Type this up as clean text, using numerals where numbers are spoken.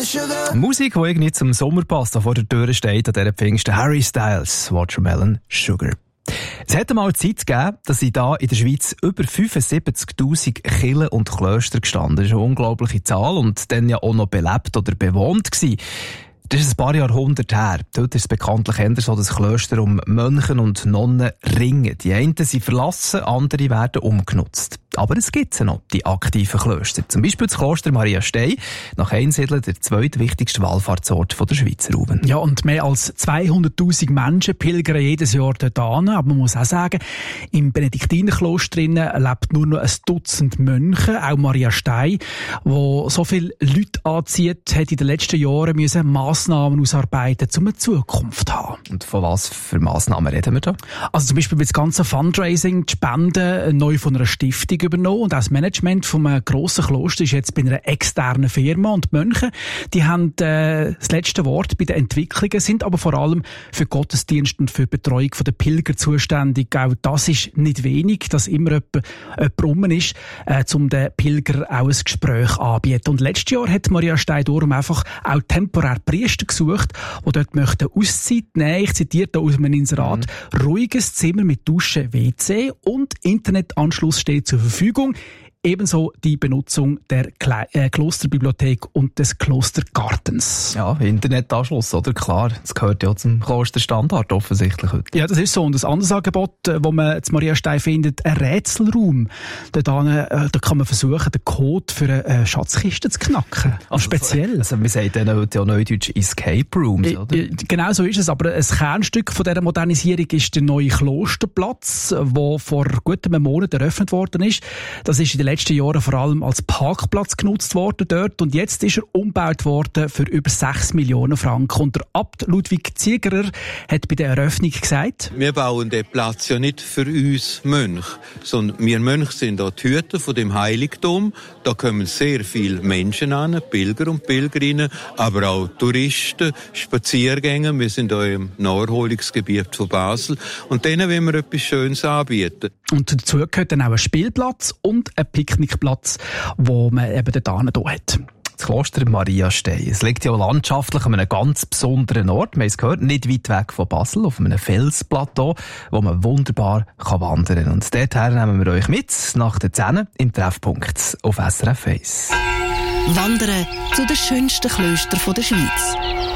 Musik, die irgendwie zum Sommer passt, vor der Tür steht an dieser Pfingsten. Harry Styles, Watermelon Sugar. Es hat einmal Zeit gegeben, dass in der Schweiz über 75'000 Kirchen und Klöster gestanden. Das ist eine unglaubliche Zahl und dann ja auch noch belebt oder bewohnt gewesen. Das ist ein paar Jahrhunderte her. Dort ist es bekanntlich eher so, dass Klöster um Mönche und Nonnen ringen. Die einen sind verlassen, andere werden umgenutzt. Aber es gibt noch, die aktiven Klöster. Zum Beispiel das Kloster Maria Stey, nach Einsiedeln der zweitwichtigste Wallfahrtsort der Schweizer Raum. Ja, und mehr als 200'000 Menschen pilgern jedes Jahr dort hin. Aber man muss auch sagen, im Benediktinerkloster lebt nur noch ein Dutzend Mönche, auch Maria Stey, wo so viele Leute anzieht, hat in den letzten Jahren müssen Massnahmen ausarbeiten, um eine Zukunft zu haben. Und von was für Massnahmen reden wir da? Also zum Beispiel das ganze Fundraising, die Spenden neu von einer Stiftung übernommen und auch das Management von einem grossen Kloster ist jetzt bei einer externen Firma und die Mönche, die haben das letzte Wort bei den Entwicklungen, sind aber vor allem für Gottesdienst und für die Betreuung der Pilger zuständig. Auch das ist nicht wenig, dass immer jemand rum ist, um den Pilger auch ein Gespräch anbieten. Und letztes Jahr hat Maria Stey darum einfach auch temporär Priester gesucht, die dort möchten Auszeit nehmen. Ich zitiere da aus einem Inserat. Ruhiges Zimmer mit Dusche, WC und Internetanschluss steht zur Verfügung. Ebenso die Benutzung der Klosterbibliothek und des Klostergartens. Ja, Internetanschluss, oder? Klar, das gehört ja zum Klosterstandard offensichtlich heute. Ja, das ist so. Und ein anderes Angebot, das man zu Maria Stey findet, ein Rätselraum. Da kann man versuchen, den Code für eine Schatzkiste zu knacken. Also speziell. Also wir sagen dann heute ja neudeutsch Escape Rooms, oder? Genau so ist es. Aber ein Kernstück von dieser Modernisierung ist der neue Klosterplatz, der vor gut einem Monat eröffnet worden ist. Das ist in den letzten Jahren vor allem als Parkplatz genutzt worden dort und jetzt ist er umgebaut worden für über 6 Millionen Franken. Und der Abt Ludwig Ziegerer hat bei der Eröffnung gesagt: Wir bauen den Platz ja nicht für uns Mönche, sondern wir Mönche sind auch die Hüter von dem Heiligtum. Da kommen sehr viele Menschen an, Pilger und Pilgerinnen, aber auch Touristen, Spaziergänger. Wir sind auch im Naherholungsgebiet von Basel und denen wollen wir etwas Schönes anbieten. Und dazu gehört dann auch ein Spielplatz und ein Picknickplatz, wo man eben dort hat. Das Kloster Maria Stey. Es liegt ja landschaftlich an einem ganz besonderen Ort. Wir haben es gehört, nicht weit weg von Basel, auf einem Felsplateau, wo man wunderbar wandern kann. Und dorthin nehmen wir euch mit, nach der 10 im Treffpunkt auf SRF 1. Wandern zu den schönsten Klöstern der Schweiz.